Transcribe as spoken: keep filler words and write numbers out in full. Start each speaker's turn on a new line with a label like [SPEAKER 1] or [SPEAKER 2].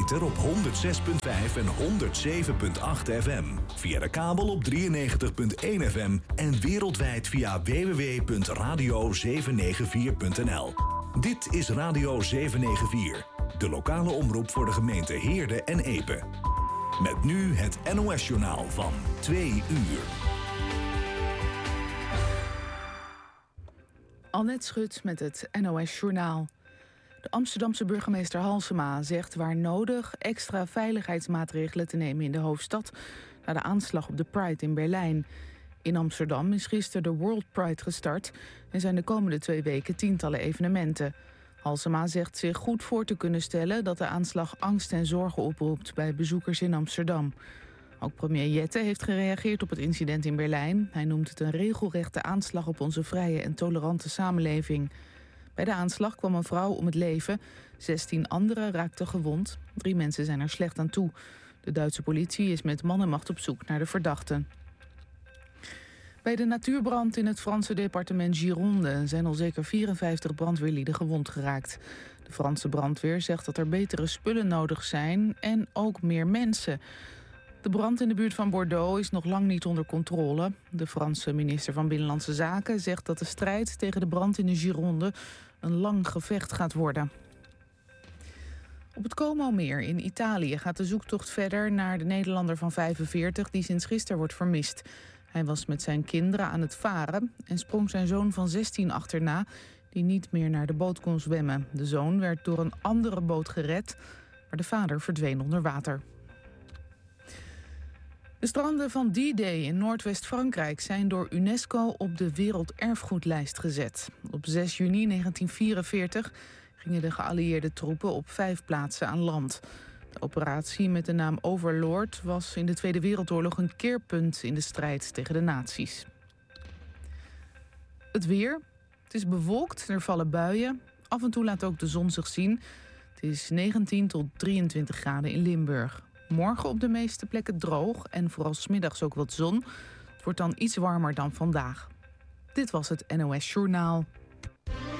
[SPEAKER 1] ether op honderd zes komma vijf en honderd zeven komma acht F M. Via de kabel op drieënnegentig komma één F M en wereldwijd via w w w punt radio zeven negen vier punt n l. Dit is Radio zeven negen vier, de lokale omroep voor de gemeente Heerde en Epe. Met nu het N O S-journaal van twee uur.
[SPEAKER 2] Annette Schut met het N O S-journaal. De Amsterdamse burgemeester Halsema zegt waar nodig extra veiligheidsmaatregelen te nemen in de hoofdstad na de aanslag op de Pride in Berlijn. In Amsterdam is gisteren de World Pride gestart en zijn de komende twee weken tientallen evenementen. Halsema zegt zich goed voor te kunnen stellen dat de aanslag angst en zorgen oproept bij bezoekers in Amsterdam. Ook premier Jette heeft gereageerd op het incident in Berlijn. Hij noemt het een regelrechte aanslag op onze vrije en tolerante samenleving. Bij de aanslag kwam een vrouw om het leven. zestien anderen raakten gewond. Drie mensen zijn er slecht aan toe. De Duitse politie is met man en macht op zoek naar de verdachten. Bij de natuurbrand in het Franse departement Gironde zijn al zeker vierenvijftig brandweerlieden gewond geraakt. De Franse brandweer zegt dat er betere spullen nodig zijn en ook meer mensen. De brand in de buurt van Bordeaux is nog lang niet onder controle. De Franse minister van Binnenlandse Zaken zegt dat de strijd tegen de brand in de Gironde een lang gevecht gaat worden. Op het Como-meer in Italië gaat de zoektocht verder naar de Nederlander van vijfenveertig die sinds gisteren wordt vermist. Hij was met zijn kinderen aan het varen en sprong zijn zoon van zestien achterna die niet meer naar de boot kon zwemmen. De zoon werd door een andere boot gered, maar de vader verdween onder water. De stranden van D-Day in Noordwest-Frankrijk zijn door UNESCO op de werelderfgoedlijst gezet. Op zes juni negentien vierenveertig gingen de geallieerde troepen op vijf plaatsen aan land. De operatie met de naam Overlord was in de Tweede Wereldoorlog een keerpunt in de strijd tegen de nazi's. Het weer. Het is bewolkt, er vallen buien. Af en toe laat ook de zon zich zien. Het is negentien tot drieëntwintig graden in Limburg. Morgen op de meeste plekken droog en vooral 's middags ook wat zon. Het wordt dan iets warmer dan vandaag. Dit was het N O S Journaal.